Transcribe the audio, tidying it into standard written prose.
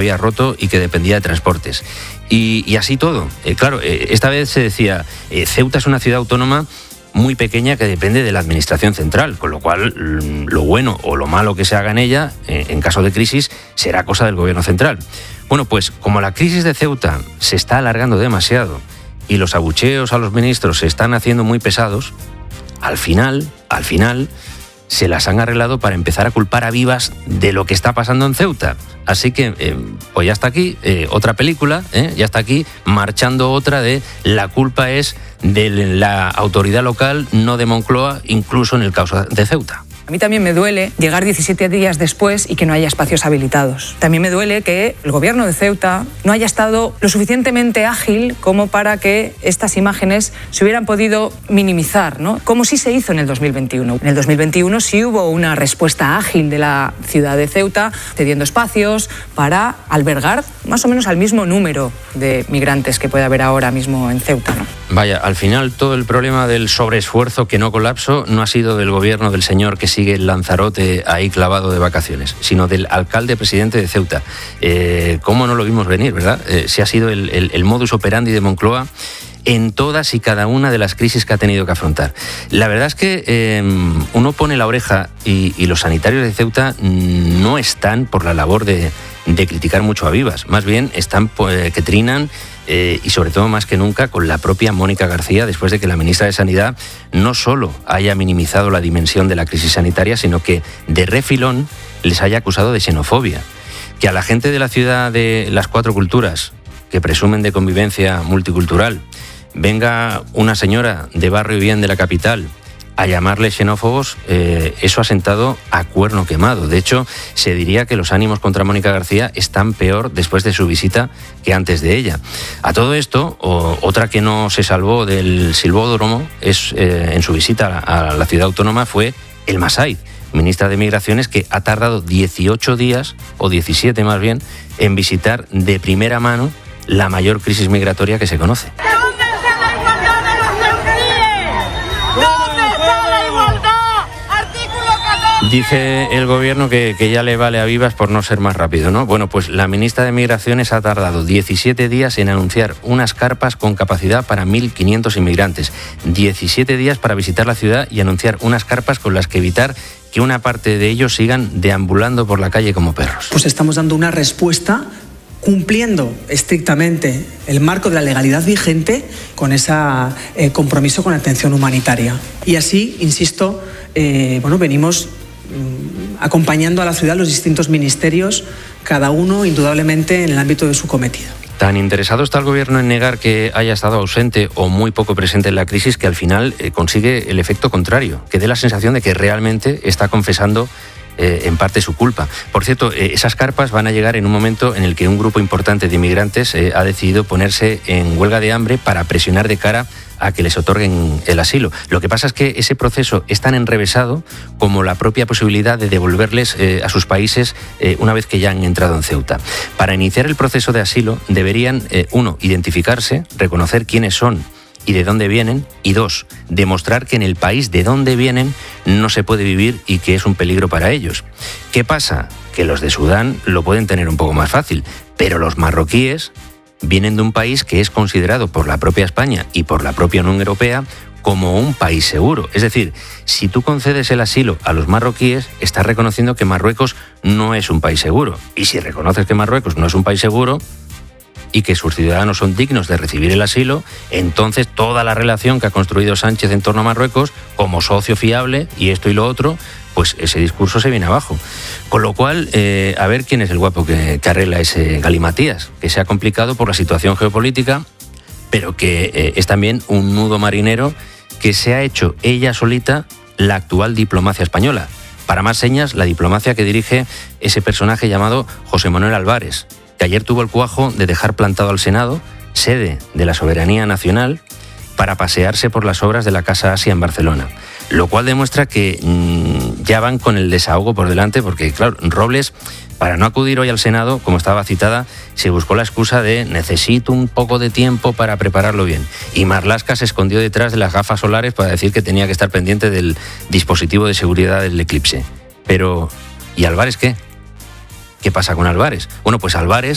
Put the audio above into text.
había roto y que dependía de transportes. Y así todo. Claro, esta vez se decía, Ceuta es una ciudad autónoma muy pequeña que depende de la administración central, con lo cual lo bueno o lo malo que se haga en ella, en caso de crisis, será cosa del gobierno central. Bueno, pues como la crisis de Ceuta se está alargando demasiado y los abucheos a los ministros se están haciendo muy pesados, al final, se las han arreglado para empezar a culpar a vivas de lo que está pasando en Ceuta. Así que, pues ya está aquí otra película, ya está aquí marchando otra de la culpa es de la autoridad local, no de Moncloa, incluso en el caso de Ceuta. A mí también me duele llegar 17 días después y que no haya espacios habilitados. También me duele que el gobierno de Ceuta no haya estado lo suficientemente ágil como para que estas imágenes se hubieran podido minimizar, ¿no? Como sí se hizo en el 2021. En el 2021 sí hubo una respuesta ágil de la ciudad de Ceuta, cediendo espacios para albergar más o menos al mismo número de migrantes que puede haber ahora mismo en Ceuta, ¿no? Vaya, al final todo el problema del sobreesfuerzo que no colapso no ha sido del gobierno del señor que sigue el Lanzarote ahí clavado de vacaciones, sino del alcalde presidente de Ceuta. ¿Cómo no lo vimos venir, verdad? Si ha sido el modus operandi de Moncloa en todas y cada una de las crisis que ha tenido que afrontar. La verdad es que uno pone la oreja y los sanitarios de Ceuta no están por la labor de criticar mucho a vivas, más bien están que trinan y sobre todo más que nunca con la propia Mónica García, después de que la ministra de Sanidad no solo haya minimizado la dimensión de la crisis sanitaria, sino que de refilón les haya acusado de xenofobia. Que a la gente de la ciudad de las 4 culturas, que presumen de convivencia multicultural, venga una señora de Barrio Bien de la capital a llamarle xenófobos, eso ha sentado a cuerno quemado. De hecho, se diría que los ánimos contra Mónica García están peor después de su visita que antes de ella. A todo esto, otra que no se salvó del silbódromo en su visita a la ciudad autónoma fue Elma Said, ministra de Migraciones, que ha tardado 18 días, o 17 más bien, en visitar de primera mano la mayor crisis migratoria que se conoce. Dice el gobierno que ya le vale a vivas por no ser más rápido, ¿no? Bueno, pues la ministra de Migraciones ha tardado 17 días en anunciar unas carpas con capacidad para 1.500 inmigrantes. 17 días para visitar la ciudad y anunciar unas carpas con las que evitar que una parte de ellos sigan deambulando por la calle como perros. Pues estamos dando una respuesta cumpliendo estrictamente el marco de la legalidad vigente con ese compromiso con la atención humanitaria. Y así, insisto, venimos acompañando a la ciudad los distintos ministerios, cada uno indudablemente en el ámbito de su cometido. Tan interesado está el gobierno en negar que haya estado ausente o muy poco presente en la crisis que al final consigue el efecto contrario, que dé la sensación de que realmente está confesando en parte su culpa. Por cierto, esas carpas van a llegar en un momento en el que un grupo importante de inmigrantes ha decidido ponerse en huelga de hambre para presionar de cara a que les otorguen el asilo. Lo que pasa es que ese proceso es tan enrevesado como la propia posibilidad de devolverles a sus países una vez que ya han entrado en Ceuta. Para iniciar el proceso de asilo deberían, 1, identificarse, reconocer quiénes son y de dónde vienen, y 2, demostrar que en el país de donde vienen no se puede vivir y que es un peligro para ellos. ¿Qué pasa? Que los de Sudán lo pueden tener un poco más fácil, pero los marroquíes vienen de un país que es considerado por la propia España y por la propia Unión Europea como un país seguro. Es decir, si tú concedes el asilo a los marroquíes, estás reconociendo que Marruecos no es un país seguro. Y si reconoces que Marruecos no es un país seguro y que sus ciudadanos son dignos de recibir el asilo, entonces toda la relación que ha construido Sánchez en torno a Marruecos como socio fiable y esto y lo otro, pues ese discurso se viene abajo. Con lo cual, a ver quién es el guapo que arregla ese galimatías, que se ha complicado por la situación geopolítica, pero que es también un nudo marinero que se ha hecho ella solita la actual diplomacia española. Para más señas, la diplomacia que dirige ese personaje llamado José Manuel Álvarez, que ayer tuvo el cuajo de dejar plantado al Senado, sede de la soberanía nacional, para pasearse por las obras de la Casa Asia en Barcelona. Lo cual demuestra que ya van con el desahogo por delante, porque claro, Robles, para no acudir hoy al Senado, como estaba citada, se buscó la excusa de necesito un poco de tiempo para prepararlo bien. Y Marlaska se escondió detrás de las gafas solares para decir que tenía que estar pendiente del dispositivo de seguridad del eclipse. Pero, ¿y Álvarez qué? ¿Qué pasa con Álvarez? Bueno, pues Álvarez